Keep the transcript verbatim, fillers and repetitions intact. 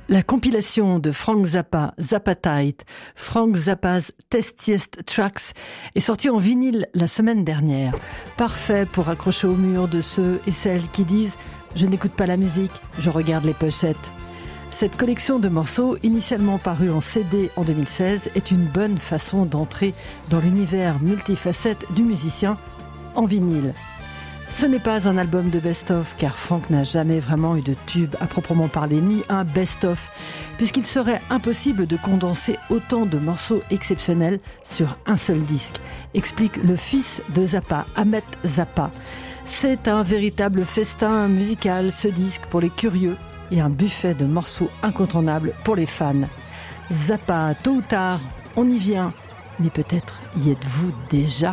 La compilation de Frank Zappa, Zappatite, Frank Zappa's Tastiest Tracks, est sortie en vinyle la semaine dernière. Parfait pour accrocher au mur de ceux et celles qui disent « Je n'écoute pas la musique, je regarde les pochettes ». Cette collection de morceaux, initialement parue en C D en deux mille seize, est une bonne façon d'entrer dans l'univers multifacette du musicien en vinyle. Ce n'est pas un album de best-of, car Frank n'a jamais vraiment eu de tube à proprement parler, ni un best-of, puisqu'il serait impossible de condenser autant de morceaux exceptionnels sur un seul disque, explique le fils de Zappa, Ahmet Zappa. C'est un véritable festin musical, ce disque, pour les curieux, et un buffet de morceaux incontournables pour les fans. Zappa, tôt ou tard, on y vient, mais peut-être y êtes-vous déjà ?